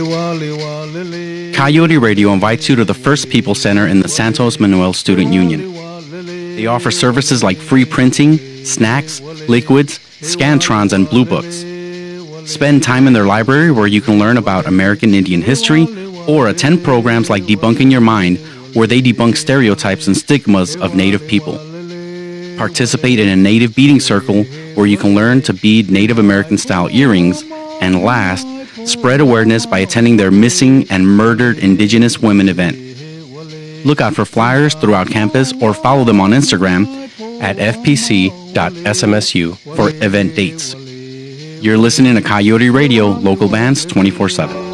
Coyote Radio invites you to the First People Center in the Santos Manuel Student Union. They offer services like free printing, snacks, liquids, Scantrons, and Blue Books. Spend time in their library where you can learn about American Indian history, or attend programs like Debunking Your Mind, where they debunk stereotypes and stigmas of Native people. Participate in a Native beading circle where you can learn to bead Native American-style earrings. And last, spread awareness by attending their Missing and Murdered Indigenous Women event. Look out for flyers throughout campus or follow them on Instagram at fpc.smsu for event dates. You're listening to Coyote Radio, local bands 24/7.